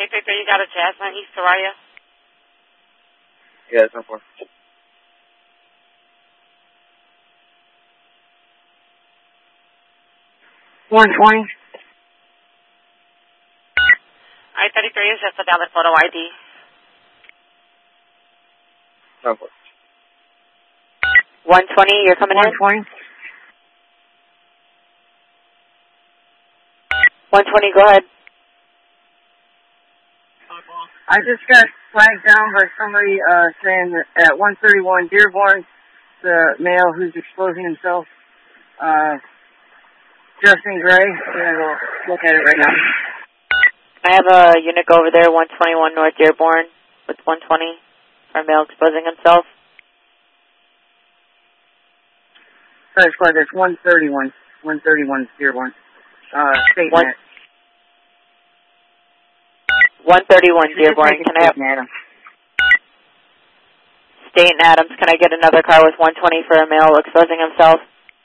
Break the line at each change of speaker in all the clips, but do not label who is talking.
833, you got a Jasmine, East Soraya?
Yeah, it's on 4.
$120.
I-33 is just a valid photo ID.
On 4.
120, you're coming
120.
in? 120, go ahead.
I just got flagged down by somebody saying that at 131 Dearborn, the male who's exposing himself, dressed in gray. I'm going to go look at it right now.
I have a unit go over there, 121 North Dearborn, with 120 for a male exposing himself.
Sorry, squad, that's 131. 131 Dearborn. State net.
131 Dearborn, can I have... State and Adams, can I get another car with 120 for a male exposing himself?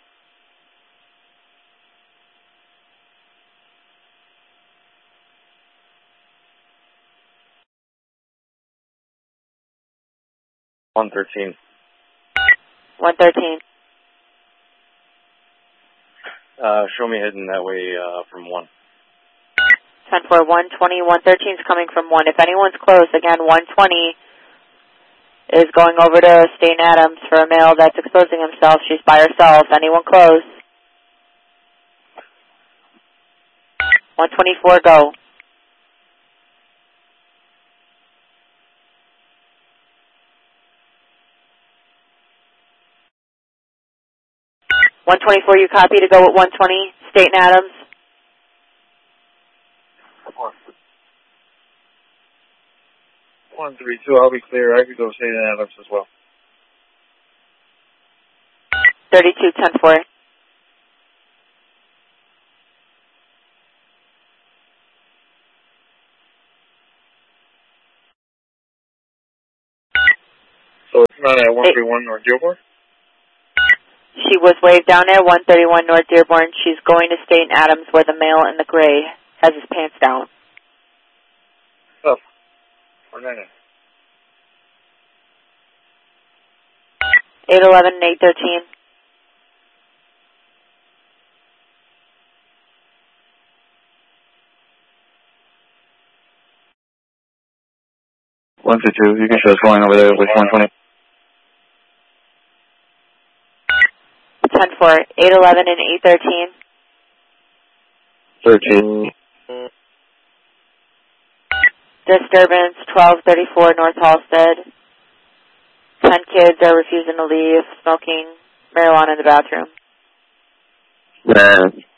$113.
113.
Show me heading that way from 1.
10-4, 120, 113 is coming from 1. If anyone's close, again, 120 is going over to State and Adams for a male that's exposing himself. She's by herself. Anyone close? 124, go. $124, you copy to go with 120, State and Adams?
132, I'll be clear. I could go State and Adams as well.
32, 10-4.
So it's not at 131 North Dearborn?
She was waved down there, 131 North Dearborn. She's going to State and Adams where the male in the gray has his pants down.
Oh. 499.
811 and 813.
You can show us going over there with 120.
10-4, 811 and 813.
13.
Disturbance, 1234 North Halstead. 10 kids are refusing to leave, smoking marijuana in the bathroom.